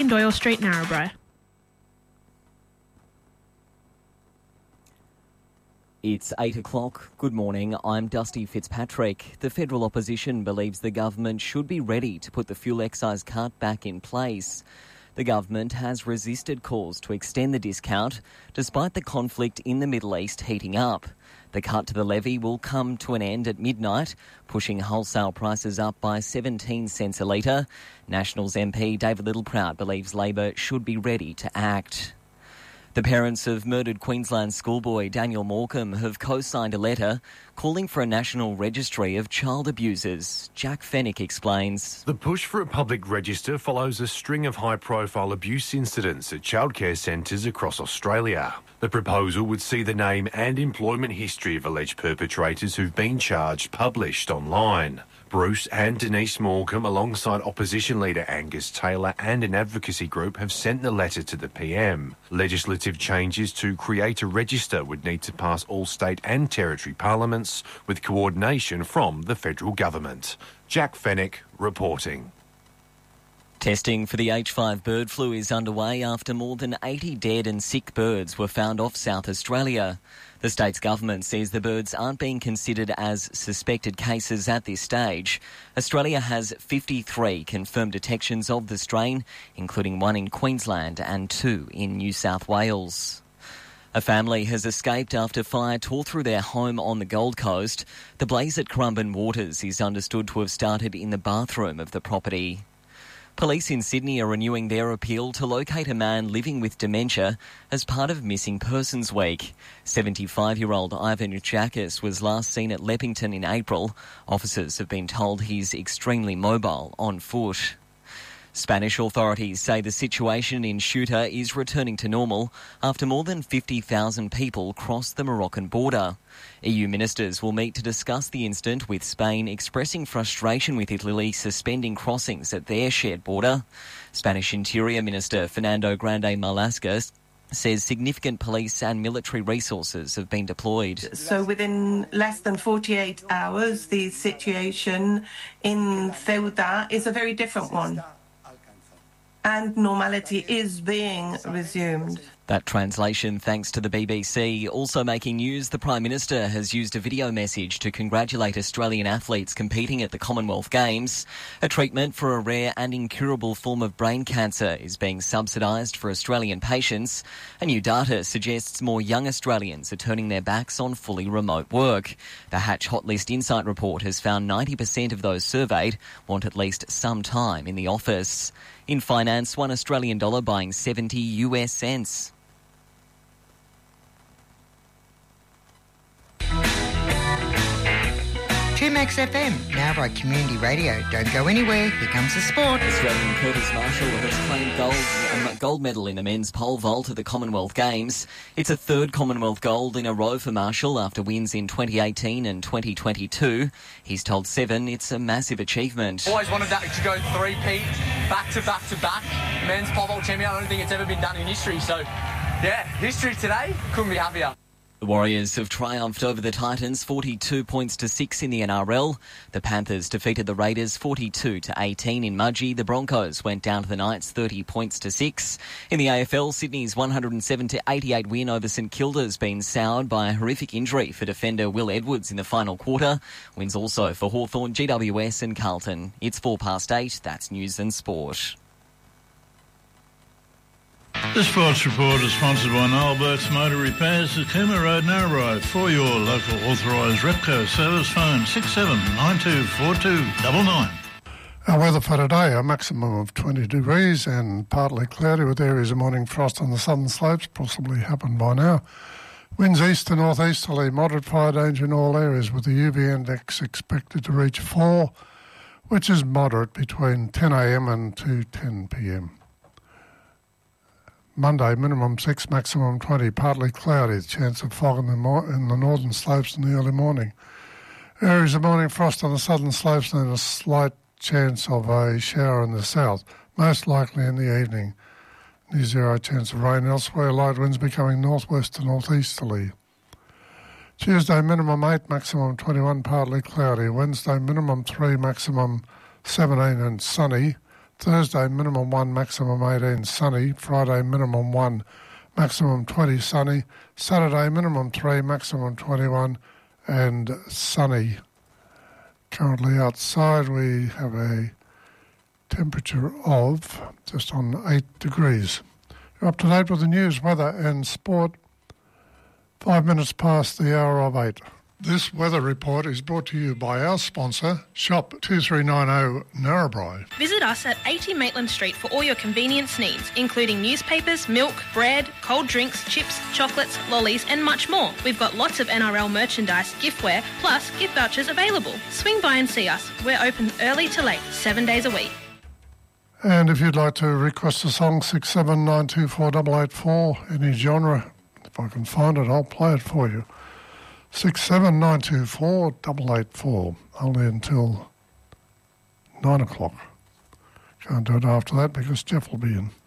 in Doyle Street, Narrabri. It's 8 o'clock. Good morning. I'm Dusty Fitzpatrick. The federal opposition believes the government should be ready to put the fuel excise cut back in place. The government has resisted calls to extend the discount, despite the conflict in the Middle East heating up. The cut to the levy will come to an end at midnight, pushing wholesale prices up by 17 cents a litre. Nationals MP David Littleproud believes Labor should be ready to act. The parents of murdered Queensland schoolboy Daniel Morecambe have co-signed a letter calling for a national registry of child abusers. Jack Fennick explains. The push for a public register follows a string of high-profile abuse incidents at childcare centres across Australia. The proposal would see the name and employment history of alleged perpetrators who've been charged published online. Bruce and Denise Morecambe, alongside opposition leader Angus Taylor and an advocacy group, have sent the letter to the PM. Legislative changes to create a register would need to pass all state and territory parliaments, with coordination from the federal government. Jack Fennick reporting. Testing for the H5 bird flu is underway after more than 80 dead and sick birds were found off South Australia. The state's government says the birds aren't being considered as suspected cases at this stage. Australia has 53 confirmed detections of the strain, including one in Queensland and 2 in New South Wales. A family has escaped after fire tore through their home on the Gold Coast. The blaze at Currumbin Waters is understood to have started in the bathroom of the property. Police in Sydney are renewing their appeal to locate a man living with dementia as part of Missing Persons Week. 75-year-old Ivan Uchakis was last seen at Leppington in April. Officers have been told he's extremely mobile on foot. Spanish authorities say the situation in Ceuta is returning to normal after more than 50,000 people crossed the Moroccan border. EU ministers will meet to discuss the incident, with Spain expressing frustration with Italy suspending crossings at their shared border. Spanish Interior Minister Fernando Grande Marlaska says significant police and military resources have been deployed. So within less than 48 hours, the situation in Ceuta is a very different one. And normality is being resumed. That translation thanks to the BBC. Also making news, the Prime Minister has used a video message to congratulate Australian athletes competing at the Commonwealth Games. A treatment for a rare and incurable form of brain cancer is being subsidised for Australian patients. And new data suggests more young Australians are turning their backs on fully remote work. The Hatch Hot List Insight report has found 90% of those surveyed want at least some time in the office. In finance, $1 Australian buying 70 US cents. Max FM, Narrabri Community Radio. Don't go anywhere. Here comes the sport. Australian Curtis Marshall has claimed gold medal in the men's pole vault at the Commonwealth Games. It's a third Commonwealth gold in a row for Marshall after wins in 2018 and 2022. He's told Seven it's a massive achievement. Always wanted that to go three-peat, back to back to back. Men's pole vault champion. I don't think it's ever been done in history. So, yeah, history today. Couldn't be happier. The Warriors have triumphed over the Titans 42 points to 6 in the NRL. The Panthers defeated the Raiders 42-18 in Mudgee. The Broncos went down to the Knights 30 points to 6. In the AFL, Sydney's 107-88 win over St Kilda has been soured by a horrific injury for defender Will Edwards in the final quarter. Wins also for Hawthorn, GWS and Carlton. It's 8:04. That's news and sport. The Sports Report is sponsored by Noel Burt's Motor Repairs at Cooma Road, Narrabri. For your local authorised Repco service, phone 67924299. Our weather for today, a maximum of 20 degrees and partly cloudy with areas of morning frost on the southern slopes, possibly happened by now. Winds east to northeasterly, moderate fire danger in all areas with the UV index expected to reach 4, which is moderate between 10 a.m. and 2:10 p.m. Monday, minimum 6, maximum 20, partly cloudy, chance of fog in the northern slopes in the early morning. Areas of morning frost on the southern slopes and a slight chance of a shower in the south, most likely in the evening. Near zero chance of rain elsewhere, light winds becoming northwest to northeasterly. Tuesday, minimum 8, maximum 21, partly cloudy. Wednesday, minimum 3, maximum 17 and sunny. Thursday, minimum 1, maximum 18, sunny. Friday, minimum 1, maximum 20, sunny. Saturday, minimum 3, maximum 21, and sunny. Currently outside we have a temperature of just on 8 degrees. You're up to date with the news, weather and sport. 5 minutes past the hour of 8. This weather report is brought to you by our sponsor, Shop 2390 Narrabri. Visit us at 80 Maitland Street for all your convenience needs, including newspapers, milk, bread, cold drinks, chips, chocolates, lollies and much more. We've got lots of NRL merchandise, giftware, plus gift vouchers available. Swing by and see us. We're open early to late, 7 days a week. And if you'd like to request a song, 67924884, any genre, if I can find it, I'll play it for you. 67924884, only until 9 o'clock. Can't do it after that because Jeff will be in.